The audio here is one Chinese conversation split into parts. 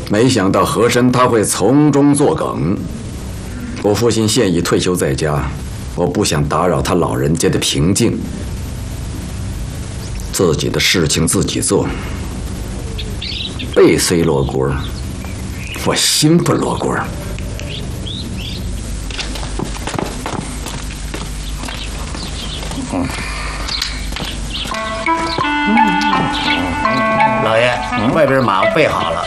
没想到和珅他会从中作梗。我父亲现已退休在家，我不想打扰他老人家的平静。自己的事情自己做，背虽落锅，我心不落锅。 老爷，外边马备好了。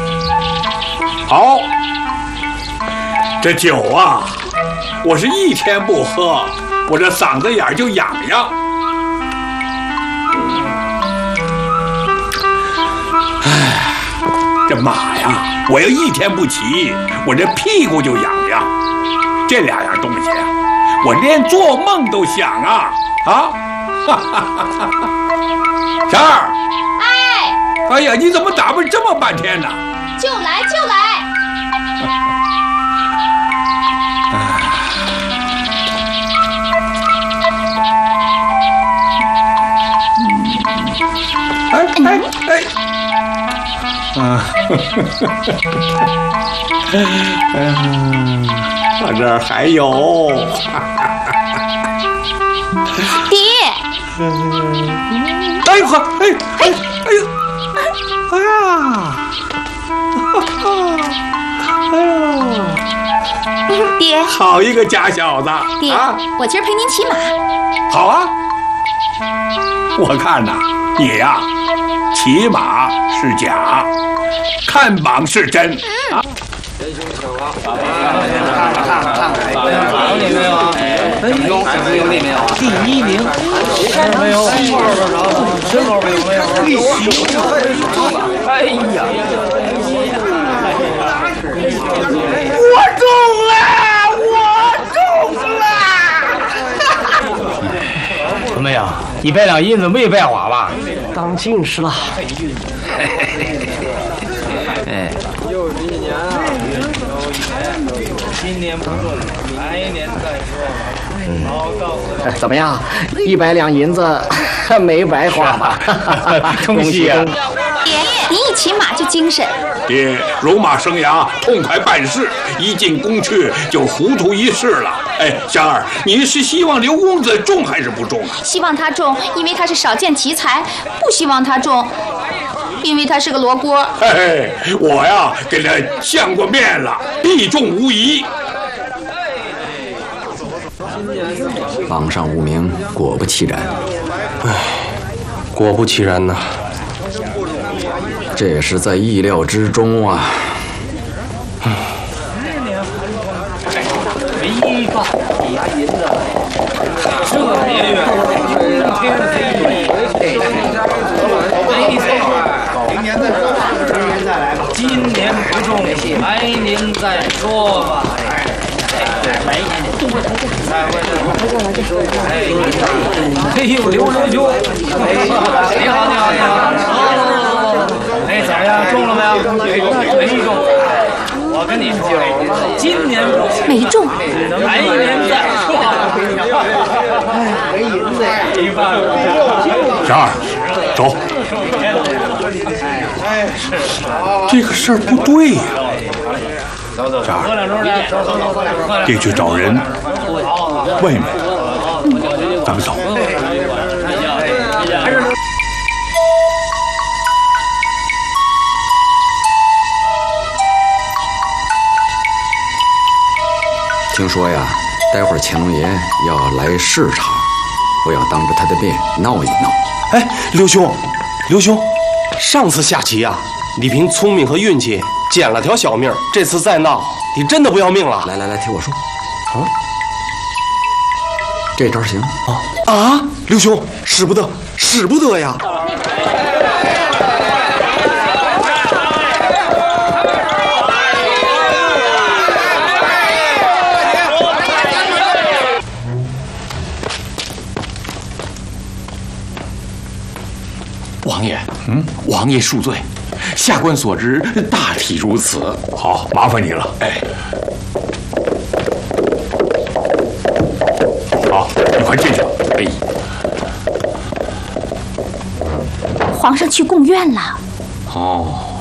好，这酒啊，我是一天不喝，我这嗓子眼就痒痒。唉，这马呀，我要一天不骑，我这屁股就痒痒。这两样东西啊，我连做梦都想啊！小二，哎呀，你怎么打扮这么半天呢？ 就来就来。 我这儿还有。 爹。 哎呦呵，哎呦， 爹， 好一个假小子！ 爹，我今儿陪您骑马。 好啊，我看呐，你呀，骑马是假，看榜是真啊。 有没有啊？有里面有第1名，没有，2多少？身高没有？哎呀！ 我中了！ 怎么样？100两银子没白花吧？ 当进士了。 哎， 又是1年啊！今年不做，来年再说吧。怎么样？100两银子没白花吧？ 恭喜啊！ 爹，您一骑马就精神。 爹，戎马生涯痛快办事，一进宫去就糊涂一世了。哎，香儿，你是希望刘公子中还是不中啊？ 希望他中，因为他是少见奇才；不希望他中，因为他是个罗锅。 嘿，我呀给他相过面了，必中无疑。 榜上无名，果不其然。 唉，果不其然呐。 这也是在意料之中啊。 没吧？牙银子，这别远，明年再说，今年不中，来年再说吧。哎呦，刘兄，你好，哎，怎么样，中了没有？没中。我跟你说，今年没中， 来年再说。没银子， 小二，走。这个事儿不对呀。小二，爹去找人问问，咱们走。 听说呀，待会儿乾隆爷要来视察，我要当着他的面闹一闹。 哎，刘兄，上次下棋啊，你凭聪明和运气捡了条小命，这次再闹，你真的不要命了。 来，听我说。啊，这招行啊！刘兄，使不得呀！ 王爷，王爷恕罪，下官所知，大体如此。 好，麻烦你了。 哎， 好，你快进去。 哎， 皇上去贡院了。 哦。